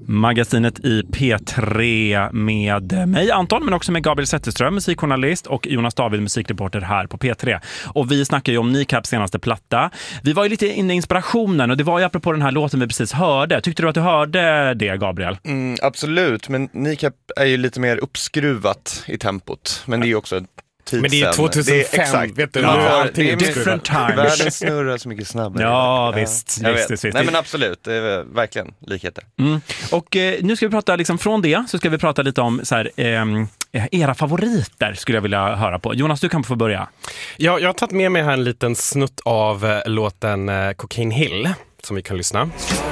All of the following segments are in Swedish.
Magasinet i P3 med mig Anton, men också med Gabriel Zetterström, musikjournalist, och Jonas David, musikreporter här på P3. Och vi snackar ju om Kneecaps senaste platta. Vi var ju lite inne i inspirationen, och det var ju apropå den här låten vi precis hörde. Tyckte du att du hörde det, Gabriel? Absolut, men Kneecap är ju lite mer uppskruvat i tempot. Men det är ju också men det är 2005, det är, exakt. Vet du? Ja, det är different times. Världen snurrar så mycket snabbare. Ja, visst. Nej, men absolut, det är verkligen likheter. Och nu ska vi prata liksom från det, så ska vi prata lite om så här, era favoriter skulle jag vilja höra på. Jonas, du kan få börja. Ja, jag har tagit med mig här en liten snutt av låten Cocaine Hill som vi kan lyssna.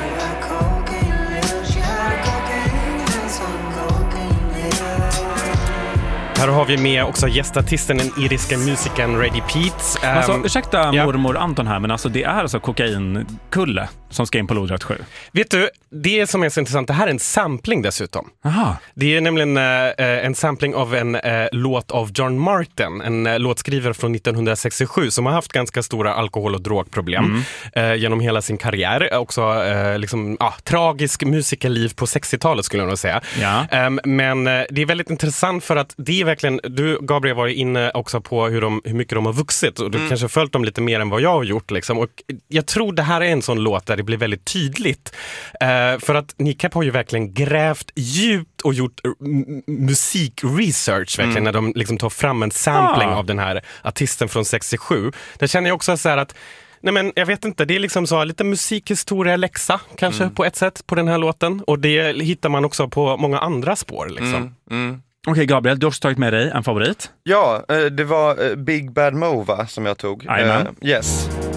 Här har vi med också gästartisten, den iriska musikern Reddy Peets. Alltså, ursäkta mormor Anton här, men alltså det är alltså kokainkulle som ska in på lodrätt 7. Vet du, det som är så intressant, det här är en sampling dessutom. Aha. Det är nämligen en sampling av en låt av John Martin, en låtskrivare från 1967 som har haft ganska stora alkohol- och drogproblem genom hela sin karriär. Också tragisk musikerliv på 60-talet skulle jag nog säga. Ja. Men det är väldigt intressant för att det är verkligen, du Gabriel var ju inne också på hur mycket de har vuxit, och du kanske följt dem lite mer än vad jag har gjort liksom. Och jag tror det här är en sån låt där det blir väldigt tydligt för att Kneecap har ju verkligen grävt djupt och gjort musikresearch verkligen när de liksom tar fram en sampling av den här artisten från 67. Där känner jag också så här att nej, men jag vet inte, det är liksom så lite musikhistoria läxa kanske på ett sätt på den här låten, och det hittar man också på många andra spår liksom. Okej, Gabriel, du har också tagit med dig en favorit. Ja, det var Big Bad Mova som jag tog. Yes.